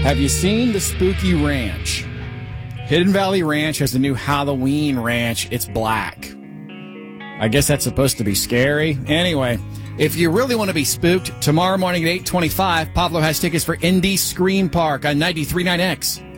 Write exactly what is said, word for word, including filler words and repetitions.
Have you seen the Spooky Ranch? Hidden Valley Ranch has a new Halloween ranch. It's black. I guess that's supposed to be scary. Anyway, if you really want to be spooked, tomorrow morning at eight twenty-five, Pablo has tickets for Indy Scream Park on ninety-three point nine X.